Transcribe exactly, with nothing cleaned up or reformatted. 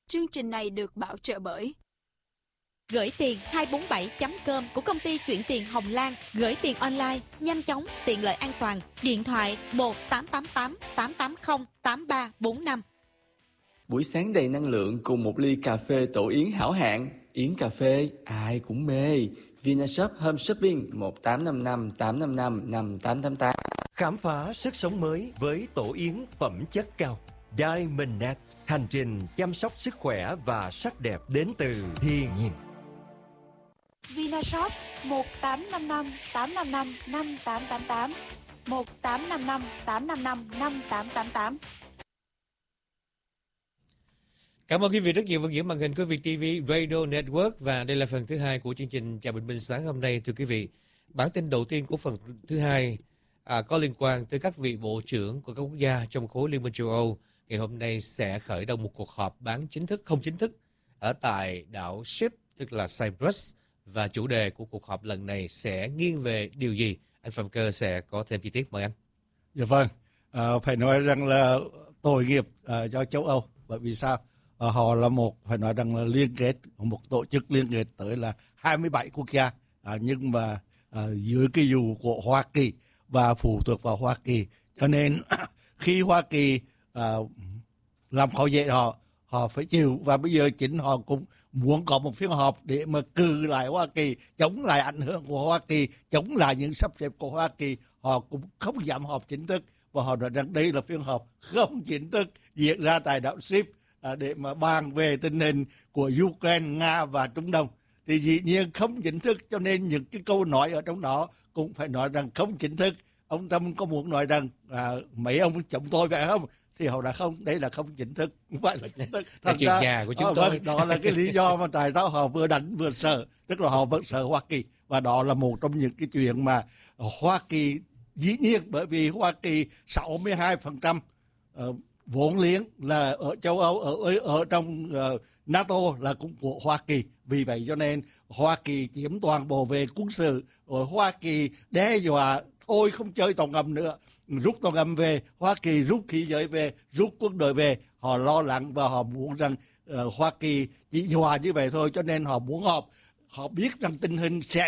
Chương trình này được bảo trợ bởi Gửi tiền hai bốn bảy chấm com của công ty chuyển tiền Hồng Lan. Gửi tiền online, nhanh chóng, tiện lợi, an toàn. Điện thoại một tám tám tám tám tám không tám ba bốn năm. Buổi sáng đầy năng lượng cùng một ly cà phê tổ yến hảo hạng. Yến cà phê ai cũng mê. Vinashop Home Shopping một tám năm năm tám năm năm năm tám tám tám. Khám phá sức sống mới với tổ yến phẩm chất cao. Diamond Net, hành trình chăm sóc sức khỏe và sắc đẹp đến từ thiên nhiên. Vinashop một tám năm năm tám năm năm năm tám tám tám, một tám năm năm tám năm năm năm tám tám tám. Cảm ơn quý vị rất nhiều vẫn giữ màn hình của Việt ti vi Radio Network, và đây là phần thứ hai của chương trình Chào Bình Minh sáng hôm nay. Thưa quý vị, bản tin đầu tiên của phần thứ hai à, có liên quan tới các vị bộ trưởng của các quốc gia trong khối Liên minh châu Âu. Ngày hôm nay sẽ khởi động một cuộc họp bán chính thức, không chính thức ở tại đảo Chypre, tức là Cyprus, và chủ đề của cuộc họp lần này sẽ nghiêng về điều gì? Anh Phạm Cơ sẽ có thêm chi tiết, mời anh. Dạ vâng, à, phải nói rằng là tội nghiệp à, cho châu Âu, bởi vì sao? À, họ là một, phải nói rằng là liên kết, một tổ chức liên kết tới là hai mươi bảy quốc gia, à, nhưng mà à, dưới cái dù của Hoa Kỳ và phụ thuộc vào Hoa Kỳ, cho nên khi Hoa Kỳ à, làm khó dễ họ, họ phải chịu, và bây giờ chính họ cũng muốn có một phiên họp để mà cự lại Hoa Kỳ, chống lại ảnh hưởng của Hoa Kỳ, chống lại những sắp xếp của Hoa Kỳ. Họ cũng không dám họp chính thức, và họ nói rằng đây là phiên họp không chính thức diễn ra tại đảo Chypre à, để mà bàn về tình hình của Ukraine, Nga và Trung Đông. Thì dĩ nhiên không chính thức, cho nên những cái câu nói ở trong đó cũng phải nói rằng không chính thức. Ông Trump có muốn nói rằng à, mấy ông chống tôi phải không? Thì họ đã không, đây là không chính thức, không phải là chính thức. Là chuyện nhà của chúng à, tôi. Vâng, đó là cái lý do mà tại sao họ vừa đánh vừa sợ, tức là họ vẫn sợ Hoa Kỳ, và đó là một trong những cái chuyện mà Hoa Kỳ dĩ nhiên, bởi vì Hoa Kỳ sáu mươi hai phần trăm uh, vốn liếng là ở châu Âu, ở ở trong uh, NATO là cũng của Hoa Kỳ, vì vậy cho nên Hoa Kỳ chiếm toàn bộ về quân sự, rồi Hoa Kỳ đe dọa thôi không chơi tàu ngầm nữa, rút tàu ngầm về, Hoa Kỳ rút khí giới về, rút quân đội về. Họ lo lắng và họ muốn rằng uh, Hoa Kỳ chỉ dọa như vậy thôi, cho nên họ muốn họp. Họ biết rằng tình hình sẽ